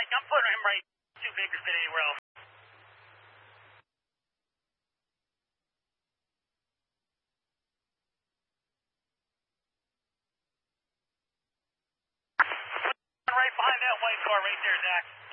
I'm putting him right too big to fit anywhere else. Right behind that white car right there, Zach.